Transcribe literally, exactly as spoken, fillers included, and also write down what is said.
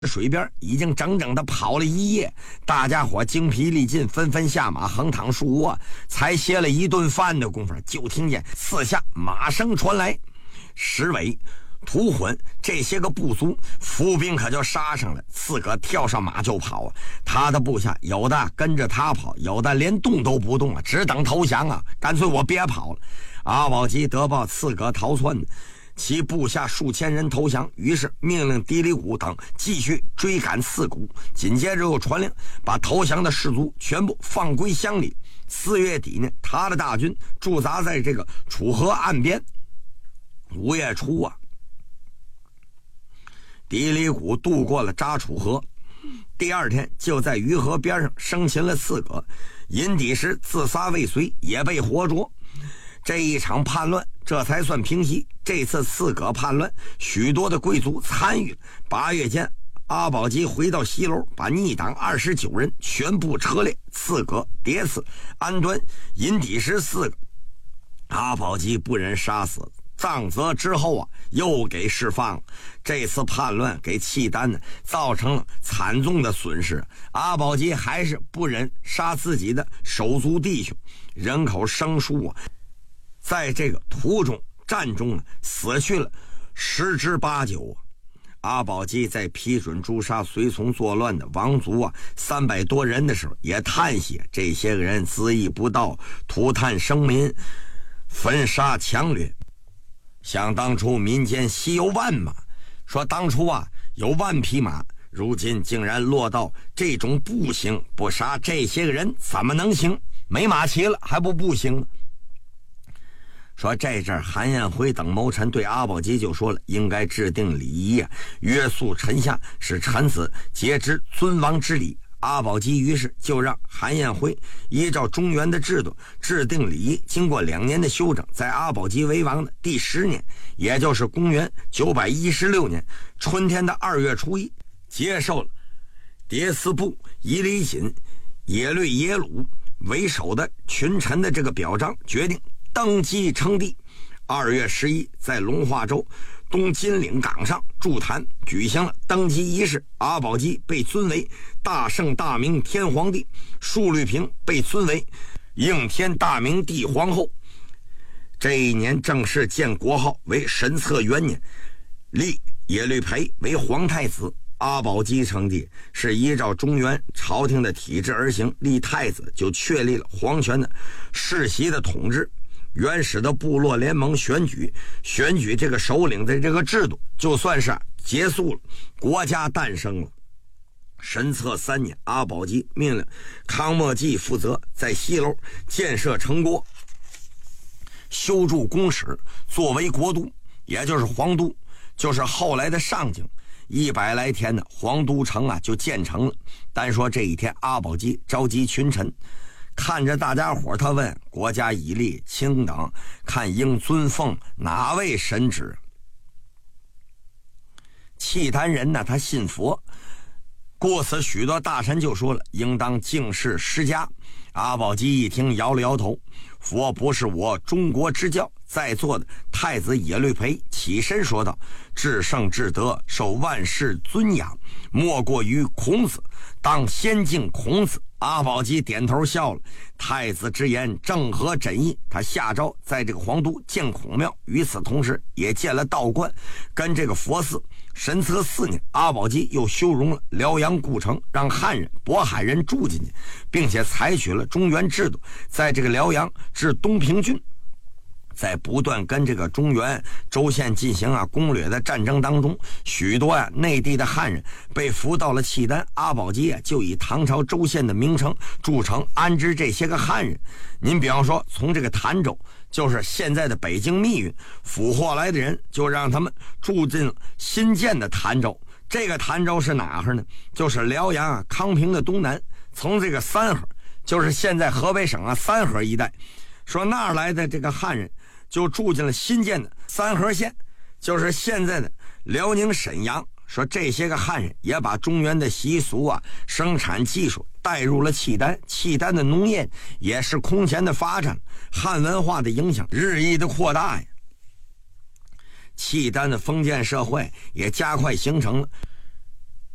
水边已经整整的跑了一夜，大家伙精疲力尽，纷纷下马横躺树窝，才歇了一顿饭的功夫，就听见四下马声传来。石伟、屠浑这些个部族伏兵可就杀上了，刺哥跳上马就跑啊！他的部下有的跟着他跑，有的连动都不动啊，只等投降啊！干脆我别跑了。阿保机得报刺哥逃窜，其部下数千人投降，于是命令迪里古等继续追赶刺骨。紧接着又传令把投降的士卒全部放归乡里。四月底呢，他的大军驻扎在这个楚河岸边。五月初啊，迪里古渡过了扎楚河，第二天就在鱼河边上生擒了刺哥。尹底石自杀未遂，也被活捉。这一场叛乱这才算平息。这次刺哥叛乱，许多的贵族参与。八月间，阿保机回到西楼，把逆党二十九人全部车裂。刺哥、迭次、安端、尹底石四个，阿保机不忍杀死，杖责之后啊，又给释放了。这次叛乱给契丹呢造成了惨重的损失，阿保机还是不忍杀自己的手足弟兄，人口生疏啊，在这个途中战中呢死去了十之八九啊。阿保机在批准诛杀随从作乱的王族啊三百多人的时候，也叹息这些个人恣意不道，涂炭生民，焚杀强掠。想当初民间稀有万马，说当初啊有万匹马，如今竟然落到这种步行，不杀这些个人怎么能行？没马骑了还不步行呢？说这阵韩彦辉等谋臣对阿保机就说了，应该制定礼仪啊，约束臣下，使臣子节知尊王之礼。阿保机于是就让韩彦辉依照中原的制度制定礼仪。经过两年的修整，在阿保机为王的第十年，也就是公元九百一十六年春天的二月初一，接受了迭斯部、伊里锦、耶律耶鲁为首的群臣的这个表彰，决定登基称帝。二月十一，在龙化州东金岭岗上筑坛举行了登基仪式，阿保机被尊为大圣大明天皇帝，述律平被尊为应天大明帝皇后。这一年正式建国号为神策元年，立耶律培为皇太子。阿保机称帝是依照中原朝廷的体制而行，立太子就确立了皇权的世袭的统治。原始的部落联盟选举选举这个首领的这个制度就算是结束了，国家诞生了。神策三年，阿保机命令康莫济负责在西楼建设城郭，修筑宫室，作为国都，也就是皇都，就是后来的上京。一百来天的皇都城啊就建成了。单说这一天，阿保机召集群臣，看着大家伙，他问：国家以立卿等，看应尊奉哪位神旨？契丹人呢，他信佛，故此许多大臣就说了，应当敬事释迦。阿保机一听，摇了摇头，佛不是我中国之教。在座的太子耶律培起身说道：至圣至德，受万世尊仰，莫过于孔子，当先敬孔子。阿保机点头笑了，太子之言正合朕意。他下诏在这个皇都建孔庙，与此同时也建了道观跟这个佛寺。神策四年，阿保机又修容了辽阳故城，让汉人、渤海人住进去，并且采取了中原制度，在这个辽阳至东平郡，在不断跟这个中原州县进行啊攻略的战争当中，许多呀、啊、内地的汉人被俘到了契丹。阿保机啊就以唐朝州县的名称筑城安置这些个汉人。您比方说，从这个潭州，就是现在的北京密云俘获来的人，就让他们住进新建的潭州。这个潭州是哪儿呢？就是辽阳啊康平的东南，从这个三河，就是现在河北省啊三河一带，说那儿来的这个汉人就住进了新建的三河县，就是现在的辽宁沈阳。说这些个汉人也把中原的习俗啊、生产技术带入了契丹，契丹的农业也是空前的发展，汉文化的影响日益的扩大呀。契丹的封建社会也加快形成了。